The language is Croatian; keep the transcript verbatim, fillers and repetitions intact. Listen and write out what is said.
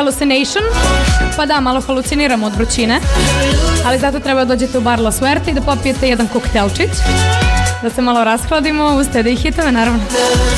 hallucination, pa da, malo haluciniramo od vrućine, ali zato treba dođete u bar La Suerte i da popijete jedan koktelčić, da se malo raskladimo uz te da ih hitove, naravno.